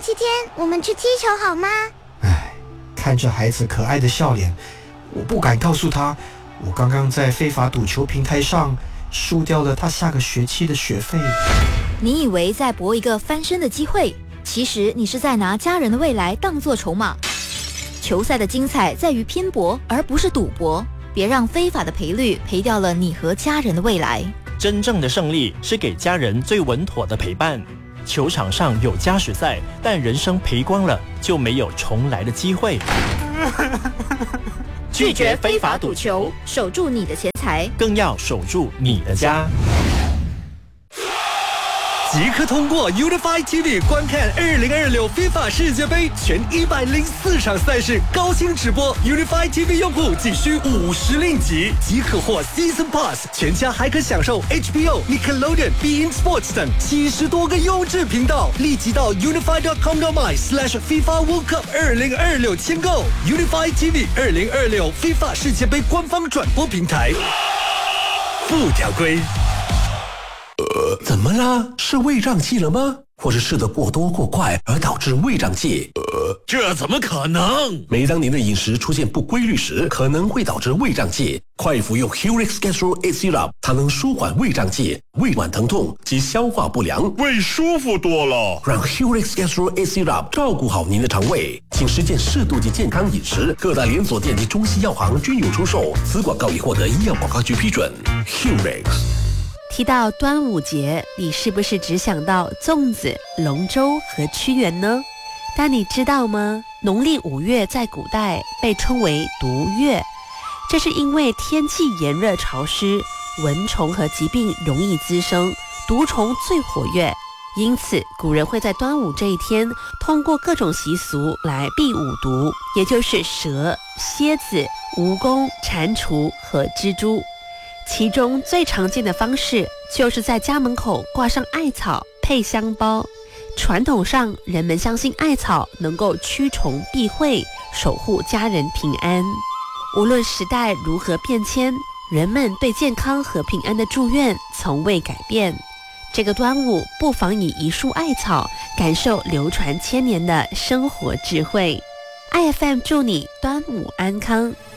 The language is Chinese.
期天我们去踢球好吗？ 看着孩子可爱的笑脸，我不敢告诉他，我刚刚在非法赌球平台上输掉了他下个学期的学费。 你以为在搏一个翻身的机会，其实你是在拿家人的未来当作筹码。球赛的精彩在于拼搏，而不是赌博。别让非法的赔率赔掉了你和家人的未来。 真正的胜利是给家人最稳妥的陪伴。球场上有加时赛，但人生赔光了就没有重来的机会。 拒绝非法赌球，守住你的钱财， 更要守住你的家。 即刻通过 Unify TV 观看2026 FIFA 世界杯全104场赛事高清直播。Unify TV 用户仅需50令吉即可获 Season Pass， 全家还可享受 HBO、Nickelodeon、Bein Sports 等70多个优质频道。立即到 unify.com.my/FIFA World Cup 2026签购 Unify TV 2026 FIFA 世界杯官方转播平台。附条规。 怎么了？是胃胀气了吗？或是吃得过多过快而导致胃胀气？ 这怎么可能？ 每当您的饮食出现不规律时，可能会导致胃胀气。快服用 Helix Gastro A Syrup， 它能舒缓胃胀气、胃脘疼痛及消化不良， 胃舒服多了。 让 Helix Gastro A Syrup 照顾好您的肠胃，请实践适度及健康饮食。各大连锁店及中西药行均有出售。此广告已获得医药广告局批准。Helix。 提到端午节，你是不是只想到粽子、龙舟和屈原呢？但你知道吗？农历5月在古代被称为毒月，这是因为天气炎热潮湿，蚊虫和疾病容易滋生，毒虫最活跃。因此，古人会在端午这一天，通过各种习俗来避五毒，也就是蛇、蝎子、蜈蚣、蟾蜍和蜘蛛。其中最常见的方式就是在家门口挂上艾草配香包。传统上，人们相信艾草能够驱虫避讳，守护家人平安。无论时代如何变迁，人们对健康和平安的祝愿从未改变。这个端午，不妨以一束艾草，感受流传千年的生活智慧。IFM 祝你端午安康。